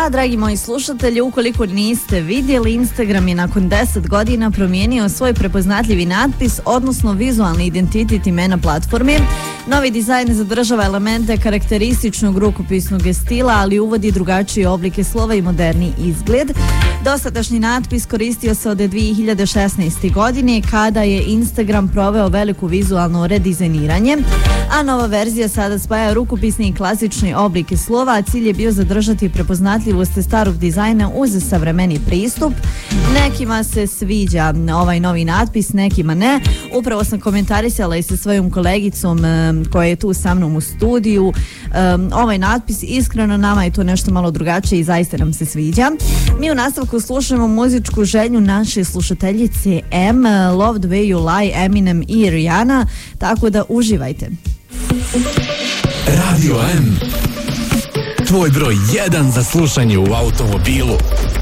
Da, dragi moji slušatelji, ukoliko niste vidjeli, Instagram je nakon 10 godina promijenio svoj prepoznatljivi natpis, odnosno vizualni identitet imena platforme. Novi dizajn zadržava elemente karakterističnog rukopisnog stila, ali uvodi drugačije oblike slova i moderni izgled. Dosadašnji natpis koristio se od 2016. godine kada je Instagram proveo veliko vizualno redizajniranje, a nova verzija sada spaja rukopisni i klasični oblike slova, a cilj je bio zadržati prepoznatljivost starog dizajna uz savremeni pristup. Nekima se sviđa ovaj novi natpis, nekima ne. Upravo sam komentarisala i sa svojom kolegicom koja je tu sa mnom u studiju ovaj natpis. Iskreno, nama je to nešto malo drugačije i zaista nam se sviđa. Mi u nastavku slušamo muzičku želju naše slušateljice M, Love the Way You Lie, Eminem i Rihanna, tako da uživajte. Radio M, tvoj broj 1 za slušanje u automobilu.